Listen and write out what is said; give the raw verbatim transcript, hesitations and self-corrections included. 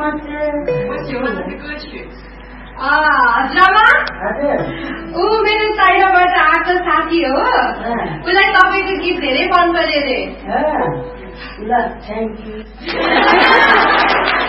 喜欢的歌曲啊，हजुरआमा ऊ मेरो साइडबाट आएको साथी हो, उसलाई तपाईँको गीत धेरै मन पर्यो अरे। ल थ्याङ्क यू।